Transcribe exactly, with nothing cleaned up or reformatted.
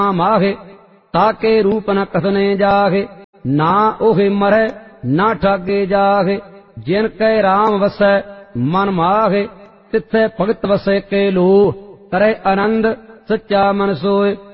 माहे, ताके रूप न कसने जाहे। ना ओहे मरै ना ठागे जाहे, जिन कै राम वसै मन माहे। तिथै भगत वसै के लो, करे आनंद सच्चा मन सोए।